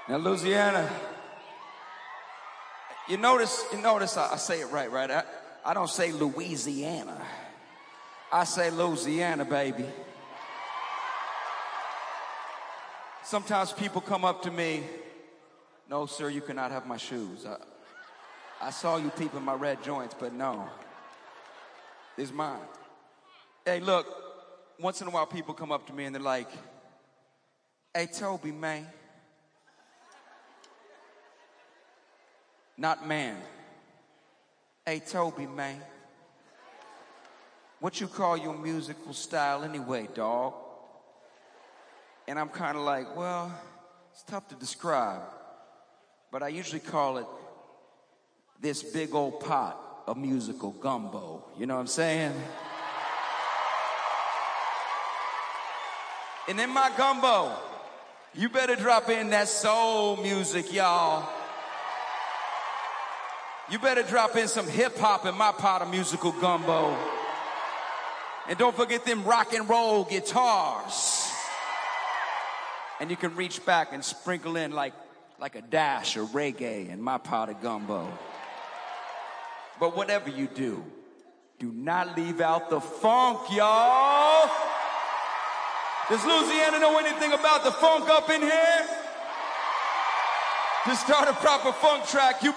Now, Louisiana, you notice I say it right? I don't say Louisiana. I say Louisiana, baby. Sometimes people come up to me, no, sir, you cannot have my shoes. I saw you peeping my red joints, but no, these mine. Hey, look, once in a while people come up to me and they're like, hey, Toby, man. Not man. Hey, Toby, man. What you call your musical style anyway, dog? And I'm kind of like, well, it's tough to describe, but I usually call it this big old pot of musical gumbo. You know what I'm saying? And in my gumbo, you better drop in that soul music, y'all. You better drop in some hip-hop in my pot of musical gumbo. And don't forget them rock and roll guitars. And you can reach back and sprinkle in like a dash of reggae in my pot of gumbo. But whatever you do not leave out the funk, y'all. Does Louisiana know anything about the funk up in here? To start a proper funk track, you